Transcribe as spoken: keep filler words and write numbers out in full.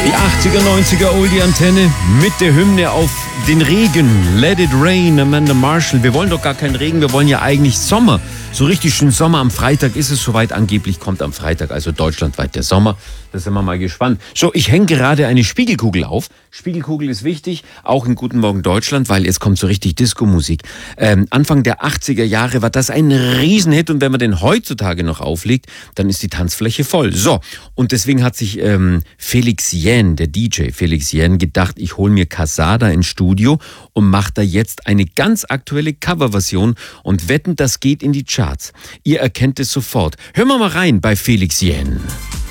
Die achtziger, neunziger Oldie-Antenne mit der Hymne auf den Regen. Let it rain, Amanda Marshall. Wir wollen doch gar keinen Regen, wir wollen ja eigentlich Sommer. So richtig schön Sommer. Am Freitag ist es soweit. Angeblich kommt am Freitag also deutschlandweit der Sommer. Da sind wir mal gespannt. So, ich hänge gerade eine Spiegelkugel auf. Spiegelkugel ist wichtig, auch in Guten Morgen Deutschland, weil jetzt kommt so richtig Disco-Musik. Ähm, Anfang der achtziger Jahre war das ein Riesenhit und wenn man den heutzutage noch auflegt, dann ist die Tanzfläche voll. So, und deswegen hat sich ähm, Felix Jähn, der D J Felix Jähn, gedacht, ich hole mir Casada ins Studio und mache da jetzt eine ganz aktuelle Coverversion und wetten, das geht in die Charts. Ihr erkennt es sofort. Hören wir mal rein bei Felix Jähn.